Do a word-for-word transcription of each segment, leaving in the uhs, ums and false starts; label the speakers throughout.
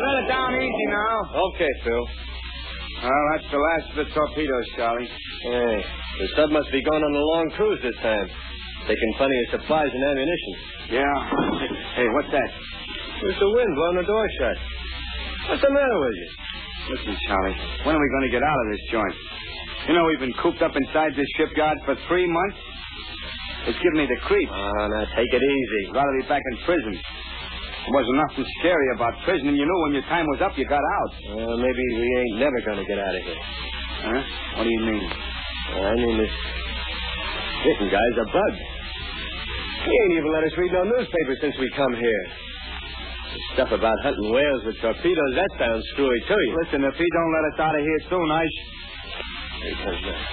Speaker 1: let it down easy now.
Speaker 2: Okay, Phil.
Speaker 1: Well, that's the last of the torpedoes, Charlie.
Speaker 2: Hey, the sub must be going on a long cruise this time. Taking plenty of supplies and ammunition.
Speaker 1: Yeah. Hey, what's that?
Speaker 2: It's the wind blowing the door shut. What's the matter with you?
Speaker 1: Listen, Charlie, when are we going to get out of this joint? You know, we've been cooped up inside this shipyard for three months. It's giving me the creeps.
Speaker 2: Oh, now take it easy.
Speaker 1: I'd rather be back in prison. There wasn't nothing scary about prison, and you knew when your time was up, you got out.
Speaker 2: Well, maybe we ain't never going to get out of here.
Speaker 1: Huh? What do you mean?
Speaker 2: Well, I mean, this Vicken guy's a bug. He ain't even let us read no newspaper since we come here. This stuff about hunting whales with torpedoes, that sounds screwy to you.
Speaker 1: Listen, if he don't let us out of here soon, I... Sh-
Speaker 2: Here he comes now.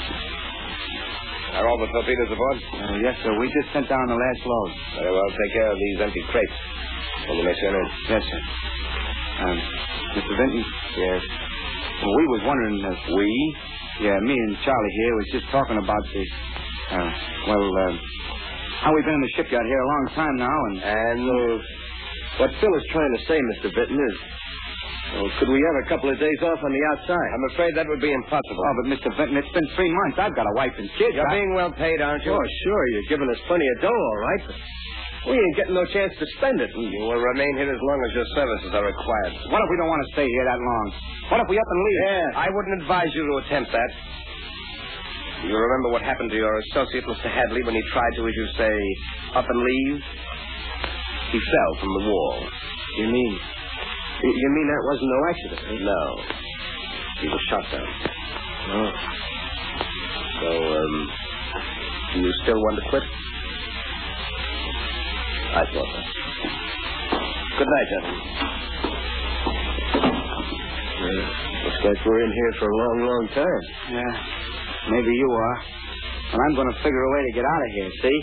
Speaker 3: Are all the torpedoes aboard?
Speaker 1: Uh, yes, sir. We just sent down the last load.
Speaker 3: Very well. Take care of these empty crates. When you may soon in.
Speaker 1: Yes, sir. Um, Mister Vinton?
Speaker 3: Yes?
Speaker 1: Well, we was wondering if we... Yeah, me and Charlie here was just talking about the... Uh, well, uh... how we've been in the shipyard here a long time now, and...
Speaker 2: And uh, what Phil is trying to say, Mister Vinton, is... Well, could we have a couple of days off on the outside?
Speaker 3: I'm afraid that would be impossible.
Speaker 1: Oh, but Mister Vinton, it's been three months. I've got a wife and kids.
Speaker 3: You're
Speaker 1: I...
Speaker 3: being well paid, aren't you?
Speaker 2: Oh, sure. You're giving us plenty of dough, all right. But we ain't getting no chance to spend it.
Speaker 3: You will remain here as long as your services are required.
Speaker 1: What if we don't want to stay here that long? What if we up and leave?
Speaker 2: Yeah.
Speaker 3: I wouldn't advise you to attempt that. You remember what happened to your associate, Mister Hadley, when he tried to, as you say, up and leave? He fell from the wall.
Speaker 2: You mean... You mean that wasn't no accident, eh?
Speaker 3: No. He was shot down.
Speaker 2: Oh.
Speaker 3: So, um, do you still want to quit? I thought that. Good night, gentlemen.
Speaker 2: Uh, looks like we're in here for a long, long time.
Speaker 1: Yeah, maybe you are. And I'm going to figure a way to get out of here, see?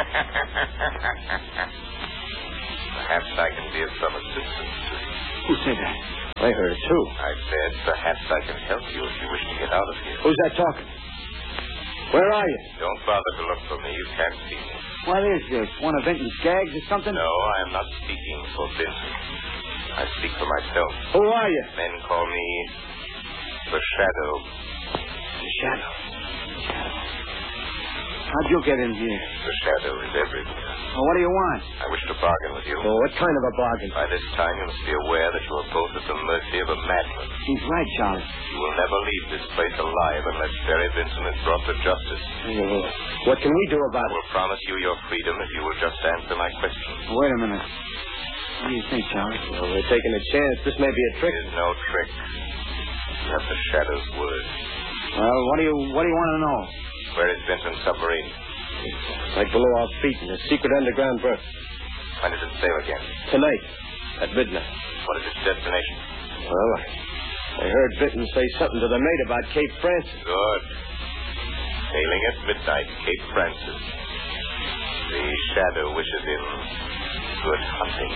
Speaker 4: Perhaps I can be of some assistance to you.
Speaker 1: Who said that?
Speaker 2: I heard it, too.
Speaker 4: I said perhaps I can help you if you wish to get out of here.
Speaker 2: Who's that talking? Where are you?
Speaker 4: Don't bother to look for me. You can't see me.
Speaker 1: What is this? One of Vinton's gags or something?
Speaker 4: No, I am not speaking for Vincent. I speak for myself.
Speaker 2: Who are you?
Speaker 4: Men call me the Shadow.
Speaker 1: The Shadow. Shadow. How'd you get in here?
Speaker 4: The Shadow is everywhere.
Speaker 1: Well, what do you want?
Speaker 4: I wish to bargain with you.
Speaker 2: Oh, what kind of a bargain?
Speaker 4: By this time, you must be aware that you are both at the mercy of a madman.
Speaker 1: He's right, Charlie.
Speaker 4: You will never leave this place alive unless Jerry Vincent is brought to justice.
Speaker 2: Oh, what can we do about
Speaker 4: I
Speaker 2: it?
Speaker 4: will promise you your freedom if you will just answer my question.
Speaker 1: Wait a minute. What do you think, Charlie?
Speaker 2: Well, we're taking a chance. This may be a trick.
Speaker 4: It is no trick. You have the Shadow's word.
Speaker 1: Well, what do you what do you want to know?
Speaker 4: Where is Vincent's submarine?
Speaker 2: Right below our feet in a secret underground berth.
Speaker 4: When does it sail again?
Speaker 2: Tonight, at midnight.
Speaker 4: What is its destination?
Speaker 2: Well, I, I heard Vinton say something to the mate about Cape Francis.
Speaker 4: Good. Sailing at midnight, Cape Francis. The Shadow wishes him good hunting.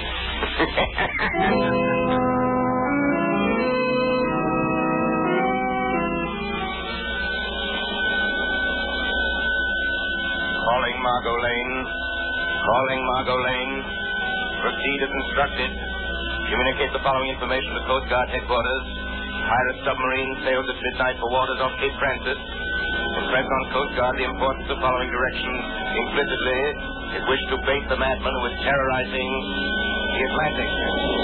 Speaker 4: Calling Margot Lane. Calling Margot Lane. Proceed as instructed. Communicate the following information to Coast Guard headquarters. Pirate submarine sails at midnight for waters off Cape Francis. Impress on Coast Guard the importance of following directions implicitly. It wished to bait the madman who is terrorizing the Atlantic.